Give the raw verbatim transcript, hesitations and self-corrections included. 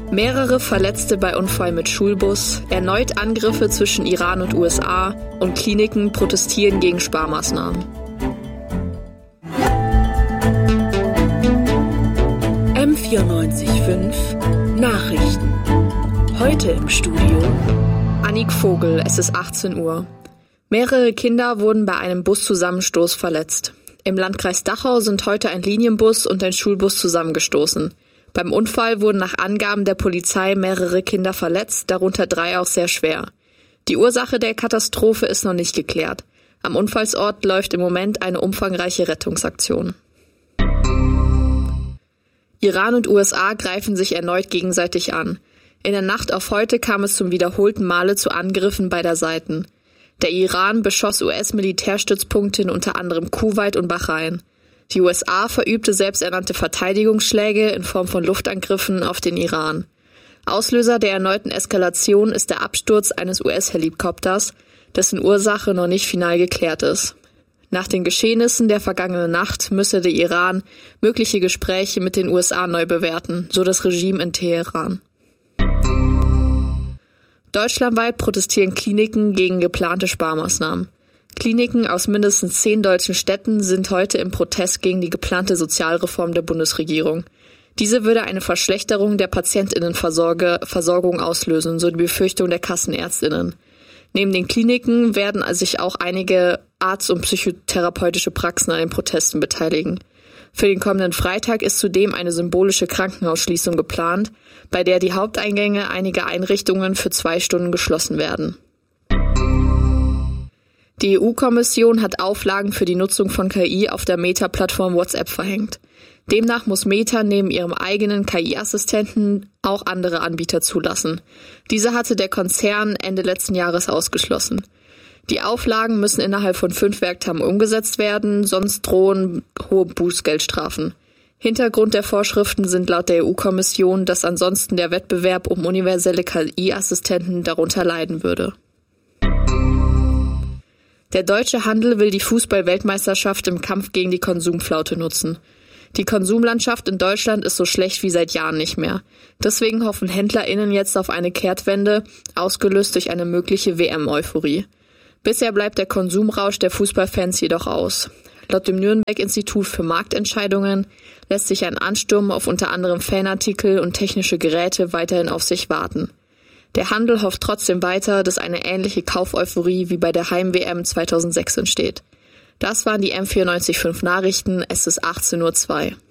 Mehrere Verletzte bei Unfall mit Schulbus, erneut Angriffe zwischen Iran und U S A und Kliniken protestieren gegen Sparmaßnahmen. M vierundneunzig Komma fünf Nachrichten. Heute im Studio Annik Vogel, es ist achtzehn Uhr. Mehrere Kinder wurden bei einem Buszusammenstoß verletzt. Im Landkreis Dachau sind heute ein Linienbus und ein Schulbus zusammengestoßen. Beim Unfall wurden nach Angaben der Polizei mehrere Kinder verletzt, darunter drei auch sehr schwer. Die Ursache der Katastrophe ist noch nicht geklärt. Am Unfallsort läuft im Moment eine umfangreiche Rettungsaktion. Iran und U S A greifen sich erneut gegenseitig an. In der Nacht auf heute kam es zum wiederholten Male zu Angriffen beider Seiten. Der Iran beschoss U S-Militärstützpunkte in unter anderem Kuwait und Bahrain. Die U S A verübte selbsternannte Verteidigungsschläge in Form von Luftangriffen auf den Iran. Auslöser der erneuten Eskalation ist der Absturz eines U S-Helikopters, dessen Ursache noch nicht final geklärt ist. Nach den Geschehnissen der vergangenen Nacht müsse der Iran mögliche Gespräche mit den U S A neu bewerten, so das Regime in Teheran. Deutschlandweit protestieren Kliniken gegen geplante Sparmaßnahmen. Kliniken aus mindestens zehn deutschen Städten sind heute im Protest gegen die geplante Sozialreform der Bundesregierung. Diese würde eine Verschlechterung der PatientInnenversorgung auslösen, so die Befürchtung der KassenärztInnen. Neben den Kliniken werden sich auch einige Arzt- und psychotherapeutische Praxen an den Protesten beteiligen. Für den kommenden Freitag ist zudem eine symbolische Krankenhausschließung geplant, bei der die Haupteingänge einiger Einrichtungen für zwei Stunden geschlossen werden. Die E U-Kommission hat Auflagen für die Nutzung von K I auf der Meta-Plattform WhatsApp verhängt. Demnach muss Meta neben ihrem eigenen K I-Assistenten auch andere Anbieter zulassen. Diese hatte der Konzern Ende letzten Jahres ausgeschlossen. Die Auflagen müssen innerhalb von fünf Werktagen umgesetzt werden, sonst drohen hohe Bußgeldstrafen. Hintergrund der Vorschriften sind laut der E U-Kommission, dass ansonsten der Wettbewerb um universelle K I-Assistenten darunter leiden würde. Der deutsche Handel will die Fußball-Weltmeisterschaft im Kampf gegen die Konsumflaute nutzen. Die Konsumlandschaft in Deutschland ist so schlecht wie seit Jahren nicht mehr. Deswegen hoffen HändlerInnen jetzt auf eine Kehrtwende, ausgelöst durch eine mögliche W M-Euphorie. Bisher bleibt der Konsumrausch der Fußballfans jedoch aus. Laut dem Nürnberg-Institut für Marktentscheidungen lässt sich ein Ansturm auf unter anderem Fanartikel und technische Geräte weiterhin auf sich warten. Der Handel hofft trotzdem weiter, dass eine ähnliche Kaufeuphorie wie bei der Heim-W M zweitausendsechs entsteht. Das waren die M vierundneunzig Komma fünf Nachrichten, es ist achtzehn Uhr zwei.